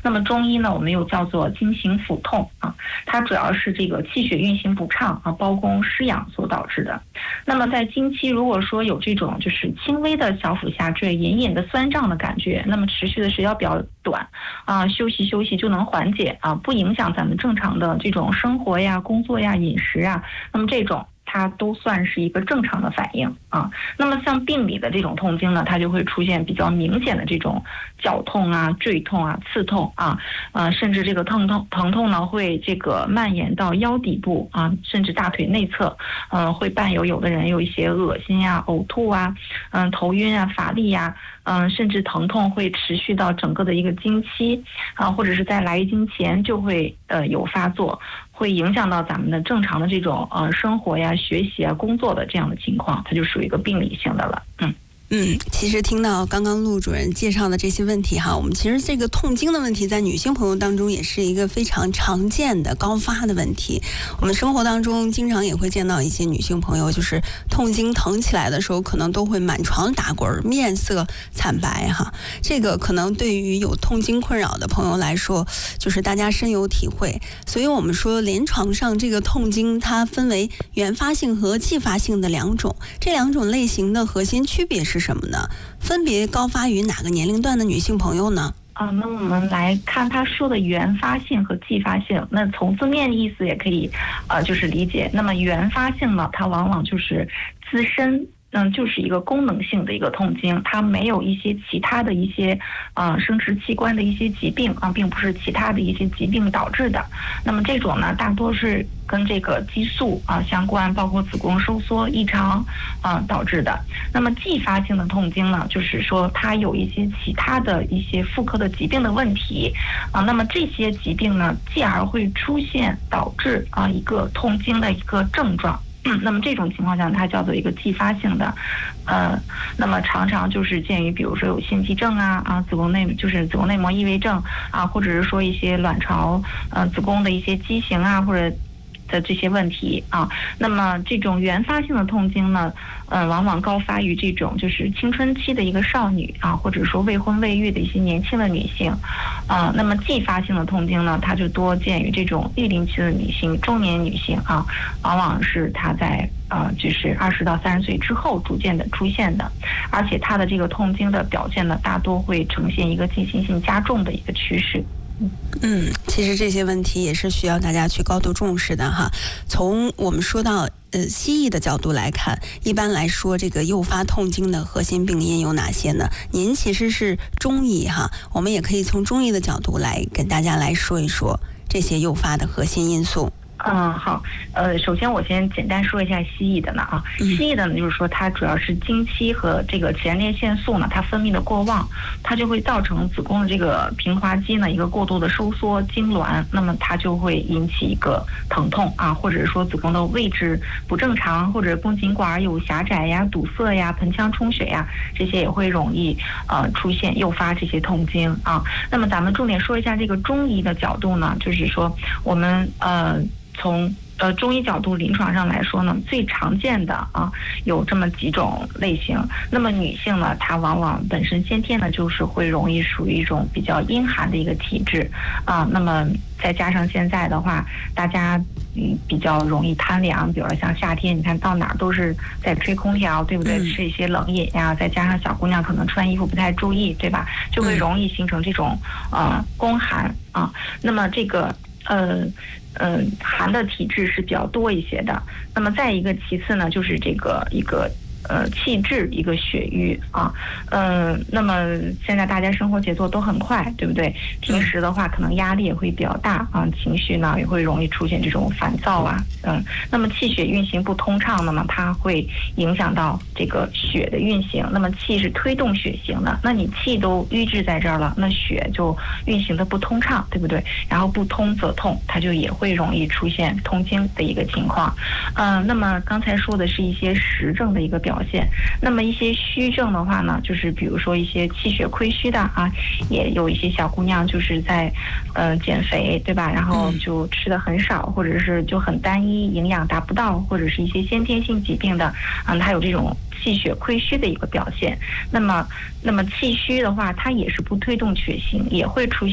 那么中医呢，我们又叫做经行腹痛啊，它主要是这个气血运行不畅啊，包公失养所导致的。那么在经期如果说有这种就是轻微的小腹下坠、隐隐的酸胀的感觉，那么持续的时间比较短啊，休息就能缓解啊，不影响咱们正常的这种生活呀、工作呀、饮食啊，那么这种它都算是一个正常的反应啊。那么像病理的这种痛经呢，它就会出现比较明显的这种绞痛啊、坠痛啊、刺痛啊，甚至这个疼痛呢会这个蔓延到腰底部啊，甚至大腿内侧，会伴有的人有一些恶心呀、呕吐啊，头晕啊、乏力呀。甚至疼痛会持续到整个的一个经期啊，或者是在来经前就会有发作，会影响到咱们的正常的这种生活呀、学习啊、工作的这样的情况，它就属于一个病理性的了。 其实听到刚刚陆主任介绍的这些问题哈，我们其实这个痛经的问题在女性朋友当中也是一个非常常见的高发的问题。我们生活当中经常也会见到一些女性朋友，就是痛经疼起来的时候，可能都会满床打滚，面色惨白哈。这个可能对于有痛经困扰的朋友来说，就是大家深有体会。所以我们说临床上这个痛经它分为原发性和继发性的两种，这两种类型的核心区别是什么呢？分别高发于哪个年龄段的女性朋友呢？ 那我们来看他说的原发性和继发性，那从字面意思也可以就是理解。那么原发性呢，它往往就是自身就是一个功能性的一个痛经，它没有一些其他的一些生殖器官的一些疾病啊，并不是其他的一些疾病导致的。那么这种呢，大多是跟这个激素相关，包括子宫收缩异常导致的。那么继发性的痛经呢，就是说它有一些其他的一些妇科的疾病的问题那么这些疾病呢，继而会出现导致一个痛经的一个症状。那么这种情况下，它叫做一个继发性的，那么常常就是见于，比如说有心悸症子宫内膜异位症或者是说一些卵巢子宫的一些畸形或者的这些问题那么这种原发性的痛经呢，往往高发于这种就是青春期的一个少女或者说未婚未育的一些年轻的女性那么继发性的痛经呢，它就多见于这种育龄期的女性、中年女性往往是她在就是20到30岁之后逐渐的出现的，而且她的这个痛经的表现呢，大多会呈现一个进行性加重的一个趋势。 其实这些问题也是需要大家去高度重视的哈。从我们说到西医的角度来看，一般来说这个诱发痛经的核心病因有哪些呢？您其实是中医哈，我们也可以从中医的角度来跟大家来说一说这些诱发的核心因素。 好，首先我先简单说一下西医的呢西医的呢，就是说它主要是经期和这个前列腺素呢，它分泌的过旺，它就会造成子宫的这个平滑肌呢一个过度的收缩痉挛，那么它就会引起一个疼痛或者是说子宫的位置不正常，或者宫颈管有狭窄呀、堵塞呀、盆腔充血呀，这些也会容易出现诱发这些痛经那么咱们重点说一下这个中医的角度呢，就是说我们从中医角度临床上来说呢，最常见的有这么几种类型。那么女性呢，她往往本身先天呢就是会容易属于一种比较阴寒的一个体质那么再加上现在的话，大家比较容易贪凉，比如说像夏天，你看到哪儿都是在吹空调，对不对？吃一些冷饮呀，再加上小姑娘可能穿衣服不太注意，对吧？就会容易形成这种宫寒那么这个寒的体质是比较多一些的。那么再一个其次呢，就是这个一个气滞一个血瘀那么现在大家生活节奏都很快，对不对？平时的话可能压力也会比较大情绪呢也会容易出现这种烦躁那么气血运行不通畅呢，它会影响到这个血的运行。那么气是推动血行的，那你气都瘀滞在这儿了，那血就运行的不通畅，对不对？然后不通则痛，它就也会容易出现痛经的一个情况那么刚才说的是一些实证的一个表现。那么一些虚症的话呢，就是比如说一些气血亏虚的也有一些小姑娘就是在减肥，对吧？然后就吃的很少，或者是就很单一，营养达不到，或者是一些先天性疾病的它有这种气血亏虚的一个表现。那么气虚的话，它也是不推动血行，也会出现